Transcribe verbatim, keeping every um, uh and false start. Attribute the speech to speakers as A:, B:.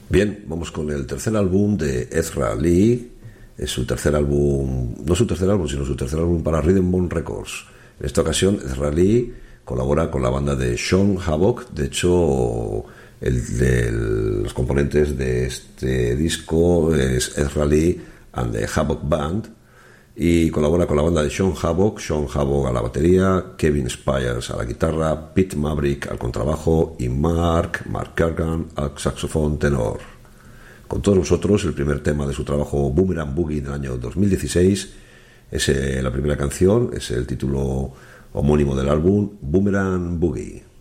A: Bien, vamos con el tercer álbum de Ezra Lee. Es su tercer álbum, no su tercer álbum, sino su tercer álbum para Rhythm Bone Records. En esta ocasión, Ezra Lee colabora con la banda de Sean Havoc. De hecho, el de los componentes de este disco es Ezra Lee and the Havoc Band, y colabora con la banda de Sean Havoc, Sean Havoc a la batería, Kevin Spires a la guitarra, Pete Maverick al contrabajo y Mark, Mark Kergan al saxofón tenor. Con todos vosotros, el primer tema de su trabajo Boomerang Boogie del año dos mil dieciséis, es eh, la primera canción, es el título homónimo del álbum, Boomerang Boogie.